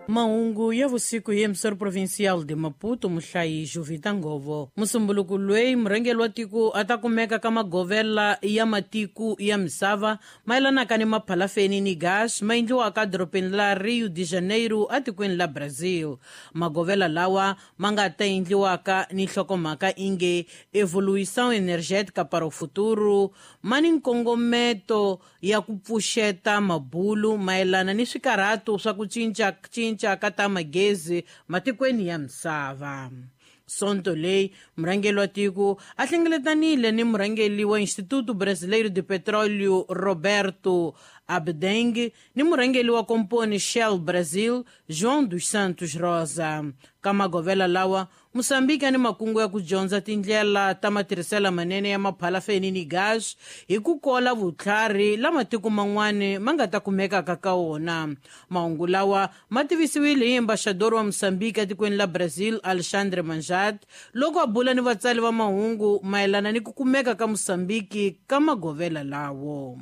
Mahungu ya vusiku hi emisoro provincial de Maputo muhlayi Jovita Ngovo. Musumbuluku loyi murhangeri wa tiko a ta kumeka ka magovela ya matiku ya misava mayelanaka ni maphalafeni ni gas ma endliwaka doropeni la Rio de Janeiro a tikweni la Brazil. Magovela lawa ma nga ta endliwaka ni nhlokomhaka inge evolução energética para o futuro ma ni nkongometo ya ku pfuxeta mabulu mayelana ni swikarhato swa ku cinca ka ta magezi matikweni ya misava. Sonto leyi murhangeri wa tiko a hlengeletanile ni murhangeri wa Instituto Brasileiro de Petróleo Roberto Abdeng ni murhangeri wa komponi Shell Brazil João dos Santos Rosa. Ka magovela lawa Moçambique ni makungu ya ku dyondza tindlela ta matirhiselo manene ya maphalafeni ni gas hi ku kola vutlhari la matiko man'wana ma nga ta kumekaka ka wona. Mahungu lawa ma tivisiwile hi ambaxador wa Moçambique etikweni la Brazil Alexandre Manjat loko a bula ni vatsali va mahungu mayelana ni ku kumeka ka Moçambique ka magovela lawo.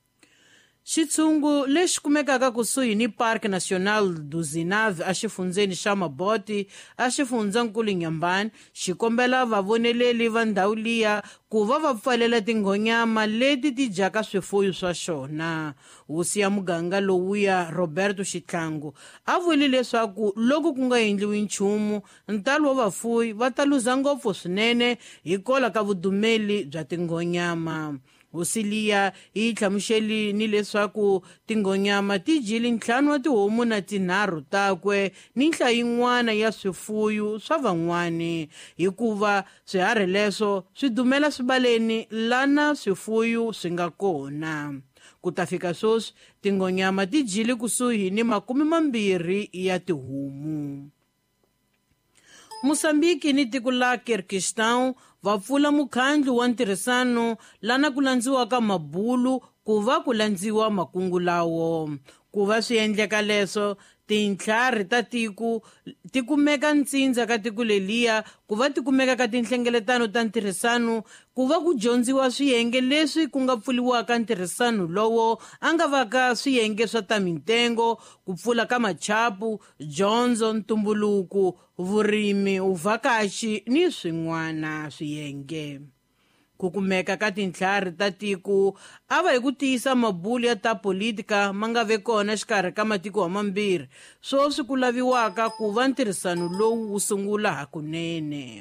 Xitshungu lexi kumekaka kusuhi ni Parque Nacional do Zinave a xifundzeni xa Maboti a xifundzankulu Nyambani xi kombela vavoneleli va ndhawu liya ku va pfalela tinghonyama leti ti dyaka swifuwo swa xona. Hosi ya muganga lowuya Roberto Xitlangu a vule leswaku loko ku nga endliwi nchumu ntalo wa vafuwi va ta luza ngopfu swinene hikola ka vudumeli bya tinghonyama. Hosi liya yi hlamuxeli ni leswaku tinghonyama ti dyile 5 wa tihomu na 3 takwe ni nhlayo yin'wana ya swifuwo swa van'wani hikuva swiharhi leswo swi dumela swibaleni lana swifuwo swi nga kona. Ku ta fika swoswi tinghonyama ti dyile kusuhi ni 20 ya tihomu. Moçambique ni tiko la Kirguistão va pfula mukhandlu wa ntirhisano lana ku landziwaka mabulu ku va ku landziwa makungu lawo. Ku va swi endleka leswo tintlhari ta tiko ti kumeka ntsindza ka tiko leliya ku va ti kumeka ka tinhlengeletano ta ntirhisano ku va ku dyondziwa swiyenge leswi ku nga pfuliwaka ntirhisano lowo a nga va ka swiyenge swa ta mitengo ku pfula ka machapu dyondzo ntumbuluko vurimi uvhakaxi ni swin'wana swiyenge. Ku kumeka ka tintlhari ta tiko a va hi ku tiyisa mabulu ya ta politika ma nga ve kona xikarhi ka matiko mambirhi swoswi ku laviwaka ku va ntirhisano lowu wu sungula hakunene.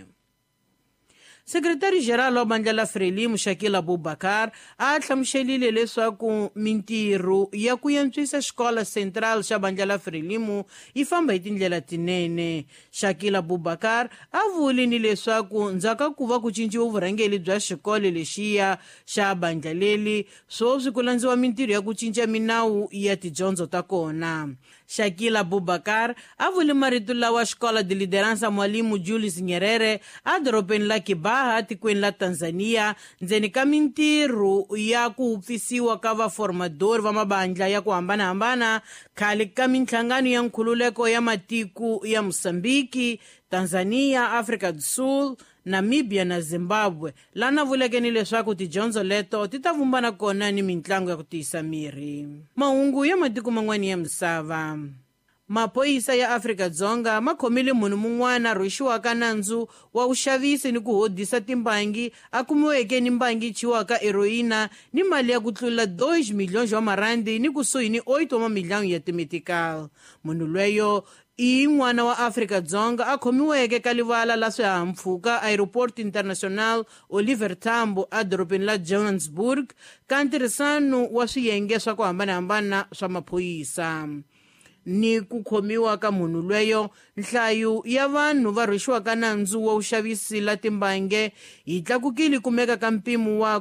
Sekretari Geral wa bandla la Frelimo Shakila Boubacar a hlamuxelile leswaku mintirho ya ku yantswisa xikola central xa bandla la Frelimo yi famba hi tindlela tinene. Shakila Boubacar a vule ni leswaku ndzhaka ku va ku cinciwa vurhangeri bya xikolo lexiya xa bandla leli swoswi ku landziwa mintirho ya ku cinca minawu ya tidyondzo ta kona. Shakila Boubacar a vule marito lawa xikola de liderança Mwalimu Julius Nyerere a doropeni la Kibaha tikweni la Tanzania ndzeni ka mintirho ya ku hupfisiwa ka vaformadori va mabandla ya ku hambanahambana khale ka minhlangano ya nkhululeko ya matiko ya Moçambique, Tanzania, Africa do Sul, Namibia na Zimbabwe lana vuleke ni leswaku tidyondzo leto ti ta vumbana kona ni mitlangu ya ku tiyisa miri. Mahungu ya matiko man'wana ya misava. Maphoyisa ya Afrika-Dzonga ma khomile munhu mun'wana rhwexiwaka nandzu wa vuxavisi ni ku hodisa timbangi a kumiweke ni mbangi chiwaka heroina ni mali ya ku tlula 2 milhões wa marandi ni kusuhi ni 8 wa milhão ya timetikal. Munhu lweyo i n'wana wa Afrika-Dzonga a khomiweke ka livala la swihahampfhuka Aeroport International Oliver Tambo a doropeni la Johannesburg ka ntirhisano wa swiyenge swa ku hambanahambana swa maphoyisa. Ni ku khomiwa ka munhu lweyo nhlayo ya vanhu va rhwexiwaka nandzu wa vuxavisi la timbange yi tlakukile kumeka ka mpimo wa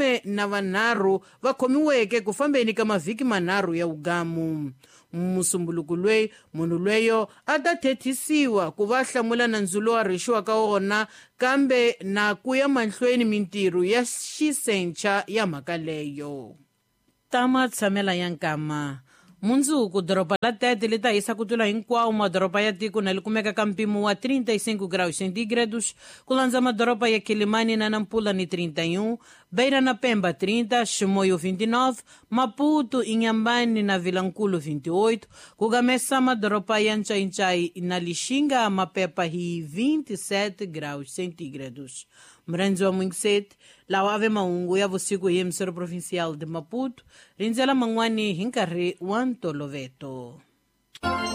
13 va khomiweke ku fambeni ka mavhiki 3 ya ugamu. Musumbuluku lweyi munhu lweyo a ta thethisiwa ku va hlamula nandzu lowu a rhwexiwaka wona kambe na ku ya mahlweni mintirho ya xisencha ya mhaka leyo. Tama tshamela ya nkama. Mundzuku doroba la Tete li ta hisa ku tlula hinkwawo madoroba ya tiko na li kumeka ka mpimo wa 35 graus centígrados, ku landza madoroba ya Quilimane na Nampula ni 31, Beira na Pemba 30, Chimoio 29, Maputo, Inhambane na Vilanculo 28, ku Gamesa madoroba ya Nchai na Lixinga mapepa hi 27 graus centígrados. Mrenzi wa Mwingisete, lawa ave maungu ya vusiku hi emisora provincial de Maputo, rindzela man'wani hi nkarhi wa ntolovelo.